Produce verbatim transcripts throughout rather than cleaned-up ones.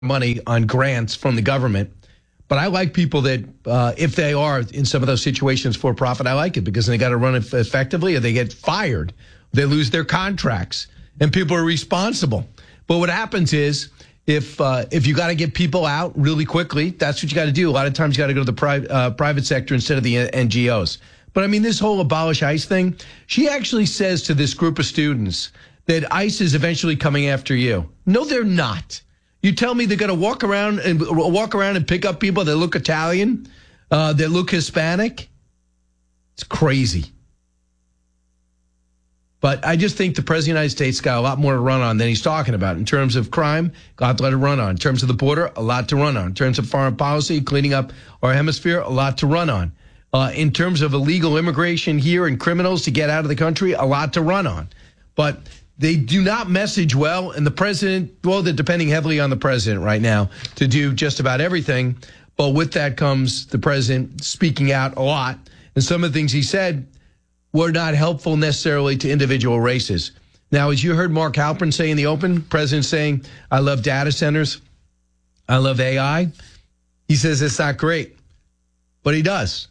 money on grants from the government. But I like people that, uh, if they are in some of those situations for profit, I like it because they got to run it effectively or they get fired. They lose their contracts and people are responsible. But what happens is if uh, if you got to get people out really quickly, that's what you got to do. A lot of times you got to go to the pri- uh, private sector instead of the N G Os. But I mean, this whole abolish ICE thing, she actually says to this group of students that ICE is eventually coming after you. No, they're not. You tell me they're going to walk around and walk around and pick up people that look Italian, uh, that look Hispanic? It's crazy. But I just think the President of the United States got a lot more to run on than he's talking about. In terms of crime, got a lot to run on. In terms of the border, a lot to run on. In terms of foreign policy, cleaning up our hemisphere, a lot to run on. Uh, in terms of illegal immigration here and criminals to get out of the country, a lot to run on. But they do not message well, and the president, well, they're depending heavily on the president right now to do just about everything. But with that comes the president speaking out a lot. And some of the things he said were not helpful necessarily to individual races. Now, as you heard Mark Halperin say in the open, president saying, I love data centers, I love A I. He says it's not great, but he does.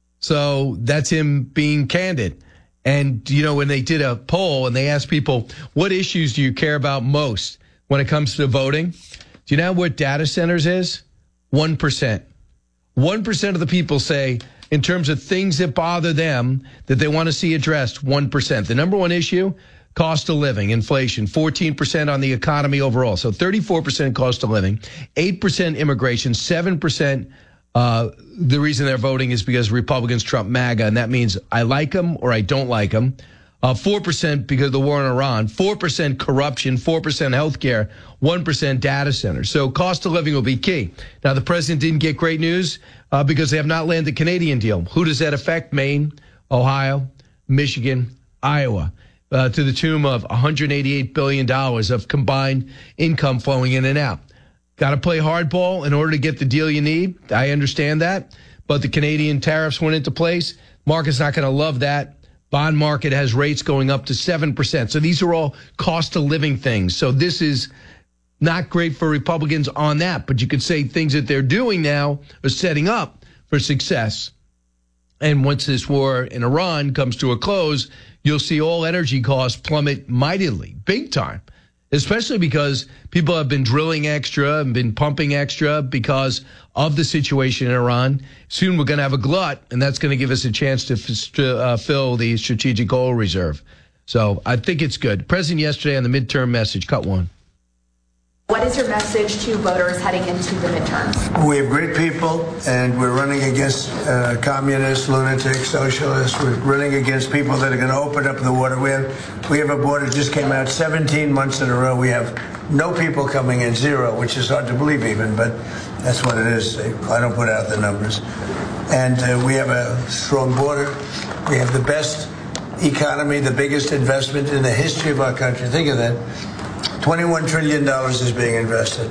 So that's him being candid. And, you know, when they did a poll and they asked people, what issues do you care about most when it comes to voting? Do you know what data centers is? one percent. one percent of the people say, in terms of things that bother them, that they want to see addressed, one percent. The number one issue, cost of living, inflation, fourteen percent on the economy overall. So thirty-four percent cost of living, eight percent immigration, seven percent Uh, the reason they're voting is because Republicans trump MAGA, and that means I like them or I don't like them. Uh, four percent because of the war in Iran, four percent corruption, four percent healthcare, one percent data centers. So cost of living will be key. Now, the president didn't get great news uh, because they have not landed the Canadian deal. Who does that affect? Maine, Ohio, Michigan, Iowa, uh, to the tune of one hundred eighty-eight billion dollars of combined income flowing in and out. Got to play hardball in order to get the deal you need. I understand that. But the Canadian tariffs went into place. Market's not going to love that. Bond market has rates going up to seven percent. So these are all cost of living things. So this is not great for Republicans on that. But you could say things that they're doing now are setting up for success. And once this war in Iran comes to a close, you'll see all energy costs plummet mightily, big time. Especially because people have been drilling extra and been pumping extra because of the situation in Iran. Soon we're going to have a glut, and that's going to give us a chance to f- uh, fill the strategic oil reserve. So I think it's good. President yesterday on the midterm message, cut one. What is your message to voters heading into the midterms? We have great people, and we're running against uh, communists, lunatics, socialists. We're running against people that are going to open up the water. We have, we have a border just came out seventeen months in a row. We have no people coming in, zero, which is hard to believe even, but that's what it is. I don't put out the numbers. And uh, we have a strong border. We have the best economy, the biggest investment in the history of our country. Think of that. twenty-one trillion dollars is being invested.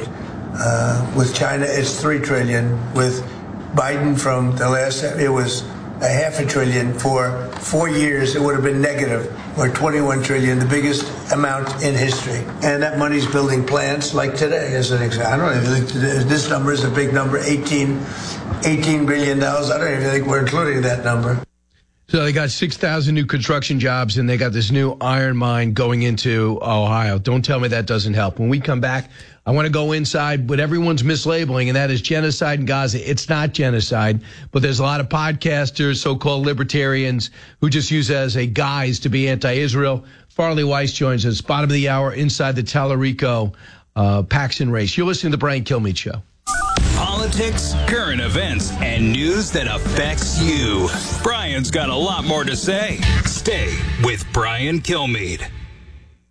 Uh, with China, it's three trillion dollars. With Biden from the last, it was a half a trillion. For four years, it would have been negative, or twenty-one trillion dollars, the biggest amount in history. And that money's building plants like today, as an example. I don't even think this number is a big number, eighteen, eighteen billion dollars. I don't even think we're including that number. So they got six thousand new construction jobs, and they got this new iron mine going into Ohio. Don't tell me that doesn't help. When we come back, I want to go inside what everyone's mislabeling, and that is genocide in Gaza. It's not genocide, but there's a lot of podcasters, so-called libertarians, who just use it as a guise to be anti-Israel. Farley Weiss joins us, bottom of the hour, inside the Tallarico uh, Paxson race. You're listening to the Brian Kilmeade Show. Politics, current events, and news that affects you. Brian's got a lot more to say. Stay with Brian Kilmeade.